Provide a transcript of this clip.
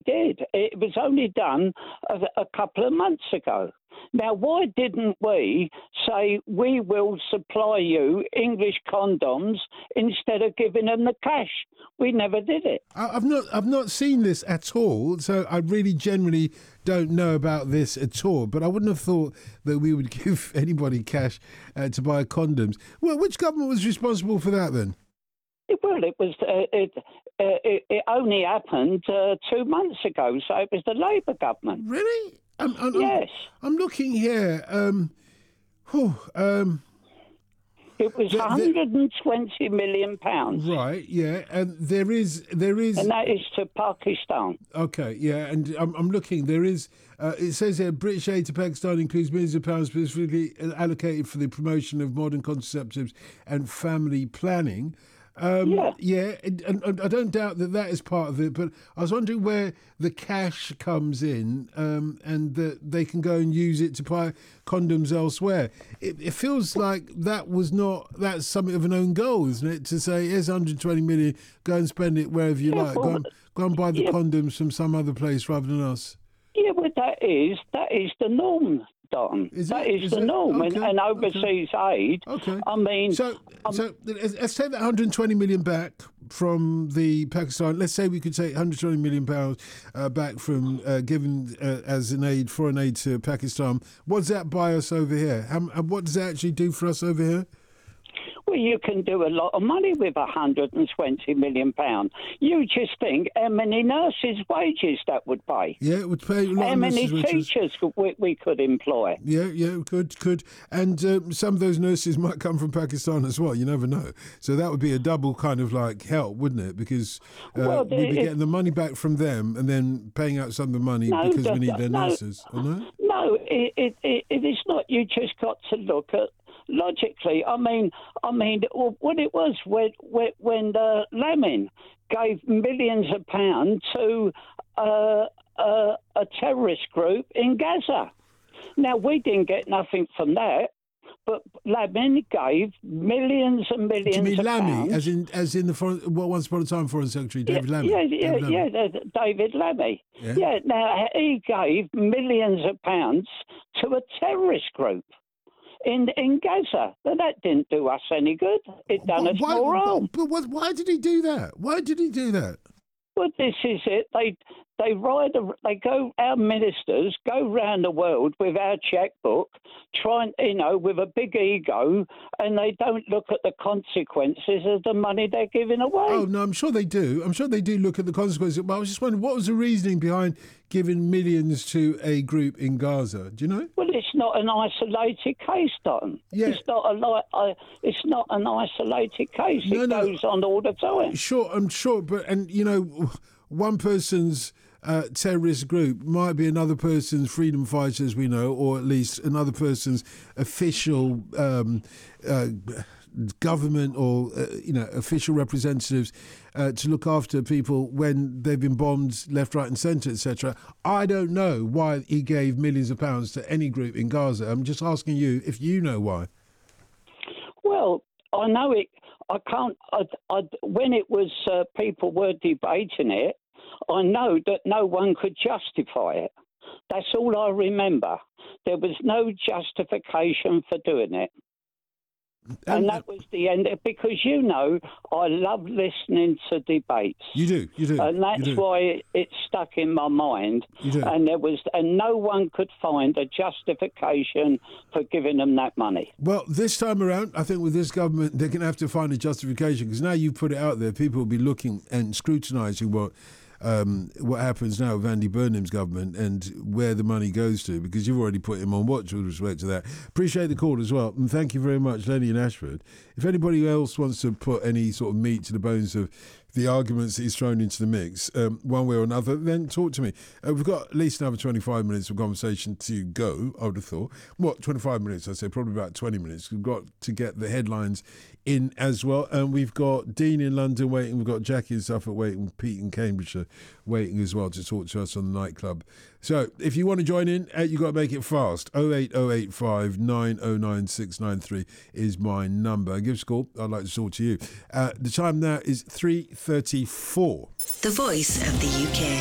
did. It was only done a couple of months ago. Now, why didn't we say we will supply you English condoms instead of giving them the cash? We never did it. I've not seen this at all, so I really generally don't know about this at all. But I wouldn't have thought that we would give anybody cash to buy condoms. Well, which government was responsible for that then? Well, it only happened 2 months ago, so it was the Labour government. Really? Yes. I'm looking here. It was £120 million. Right, yeah, and there is, and that is to Pakistan. Okay, yeah, and I'm looking. There is. It says here, British aid to Pakistan includes millions of pounds specifically allocated for the promotion of modern contraceptives and family planning. Yeah, and I don't doubt that is part of it, but I was wondering where the cash comes in and that they can go and use it to buy condoms elsewhere. It feels like that's something of an own goal, isn't it? To say, here's 120 million, go and spend it wherever you like. Go and buy the condoms from some other place rather than us. Yeah, but that is the norm. Don. That is the norm, okay, and overseas aid. Okay. I mean, so let's take that 120 million back from the Pakistan. Let's say we could take 120 million pounds back from given as foreign aid to Pakistan. What does that buy us over here? What does that actually do for us over here? Well, you can do a lot of money with £120 million. You just think how many nurses' wages that would pay. Yeah, it would pay a lot. How many teachers we could employ. Yeah, could. And some of those nurses might come from Pakistan as well. You never know. So that would be a double kind of like help, wouldn't it? Because we'd be getting the money back from them and then paying out some of the money because we need their nurses. Or no? No, it is not. You just got to look at logically. I mean, what it was when Lamin gave millions of pounds to a terrorist group in Gaza. Now, we didn't get nothing from that, but Lamin gave millions and millions of pounds. Do you mean Lammy, as in the once upon a time Foreign Secretary, David Lammy? David Lammy. Yeah, now he gave millions of pounds to a terrorist group in Gaza. But that didn't do us any good. It done us more harm. But why did he do that? Why did he do that? Well, this is it. Our ministers go round the world with our checkbook, with a big ego, and they don't look at the consequences of the money they're giving away. Oh, no, I'm sure they do. I'm sure they do look at the consequences. But I was just wondering, what was the reasoning behind giving millions to a group in Gaza? Do you know? Well, it's not an isolated case, Don. Yeah. It's not an isolated case. It goes on all the time. Sure, I'm sure. But, one person's terrorist group might be another person's freedom fighters, we know, or at least another person's official government or official representatives to look after people when they've been bombed left, right and centre, etc. I don't know why he gave millions of pounds to any group in Gaza. I'm just asking you if you know why. Well, I know it. I can't. When it was people were debating it, I know that no one could justify it. That's all I remember. There was no justification for doing it. And that was the end. Because, I love listening to debates. You do. And that's why it stuck in my mind. You do. And no one could find a justification for giving them that money. Well, this time around, I think with this government, they're going to have to find a justification, because now you've put it out there, people will be looking and scrutinising what happens now with Andy Burnham's government and where the money goes to, because you've already put him on watch with respect to that. Appreciate the call as well, and thank you very much, Lenny in Ashford. If anybody else wants to put any sort of meat to the bones of the arguments that he's thrown into the mix, one way or another, then talk to me. We've got at least another 25 minutes of conversation to go, I would have thought. 25 minutes? I'd say probably about 20 minutes. We've got to get the headlines in as well. And we've got Dean in London waiting. We've got Jackie in Suffolk waiting. Pete in Cambridgeshire waiting as well to talk to us on the nightclub. So if you want to join in, you've got to make it fast. 08085 909 693 is my number. Give us a call. I'd like to talk to you. The time now is 3:34. The Voice of the UK.